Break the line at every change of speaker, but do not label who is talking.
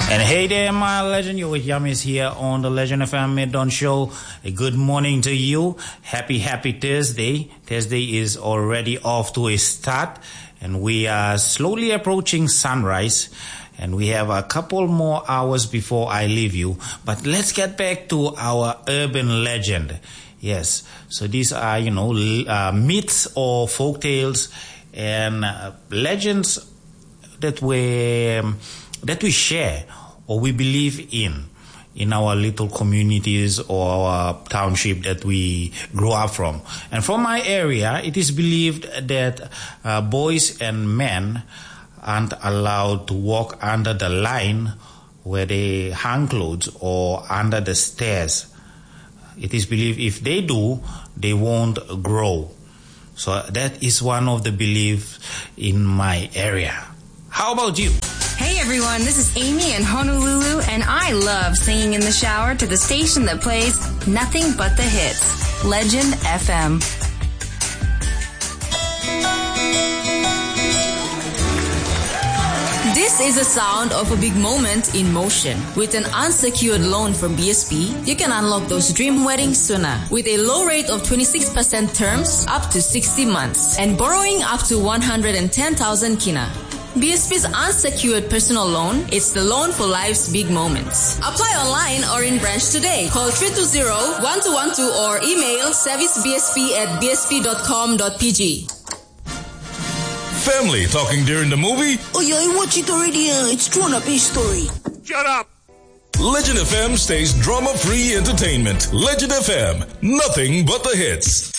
And hey there, my legend. You're with Yamis here on the Legend FM Mid-Dawn Show. A good morning to you. Happy Thursday. Thursday is already off to a start, and we are slowly approaching sunrise. And we have a couple more hours before I leave you. But let's get back to our urban legend. Yes, so these are, myths or folk tales and legends that we share or we believe in our little communities or our township that we grow up from. And from my area, it is believed that boys and men aren't allowed to walk under the line where they hang clothes or under the stairs. It is believed if they do, they won't grow. So that is one of the beliefs in my area. How about you?
Hey everyone, this is Amy in Honolulu, and I love singing in the shower to the station that plays nothing but the hits. Legend FM.
This is the sound of a big moment in motion. With an unsecured loan from BSP, you can unlock those dream weddings sooner. With a low rate of 26% terms up to 60 months and borrowing up to 110,000 kina. BSP's unsecured personal loan is the loan for life's big moments. Apply online or in branch today. Call 320-1212 or email servicebsp@bsp.com.pg.
Family talking during the movie?
Oh yeah, I watched it already. It's drawn up a story.
Shut up! Legend FM stays drama-free entertainment. Legend FM, nothing but the hits.